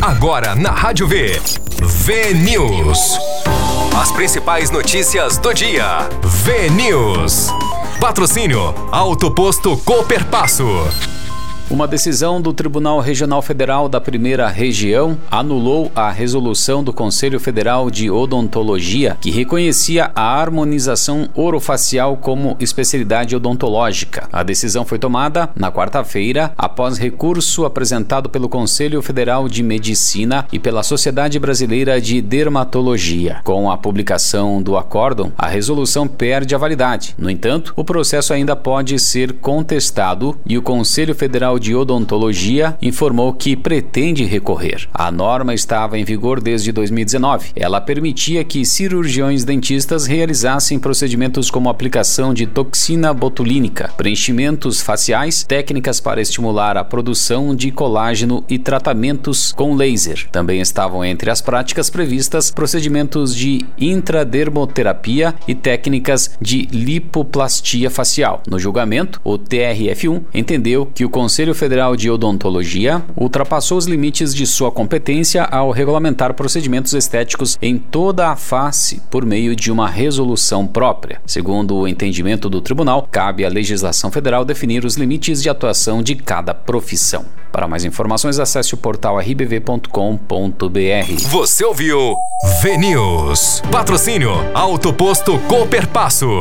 Agora na Rádio V. V-News. As principais notícias do dia. V-News. Patrocínio Auto Posto Cooperpasso. Uma decisão do Tribunal Regional Federal da Primeira Região anulou a resolução do Conselho Federal de Odontologia que reconhecia a harmonização orofacial como especialidade odontológica. A decisão foi tomada na quarta-feira após recurso apresentado pelo Conselho Federal de Medicina e pela Sociedade Brasileira de Dermatologia. Com a publicação do acórdão, a resolução perde a validade. No entanto, o processo ainda pode ser contestado e o Conselho Federal de Odontologia informou que pretende recorrer. A norma estava em vigor desde 2019. Ela permitia que cirurgiões dentistas realizassem procedimentos como aplicação de toxina botulínica, preenchimentos faciais, técnicas para estimular a produção de colágeno e tratamentos com laser. Também estavam entre as práticas previstas procedimentos de intradermoterapia e técnicas de lipoplastia facial. No julgamento, o TRF1 entendeu que o Conselho Federal de Odontologia ultrapassou os limites de sua competência ao regulamentar procedimentos estéticos em toda a face por meio de uma resolução própria. Segundo o entendimento do tribunal, cabe à legislação federal definir os limites de atuação de cada profissão. Para mais informações, acesse o portal rbv.com.br. Você ouviu V-News. Patrocínio Auto Posto Cooperpasso.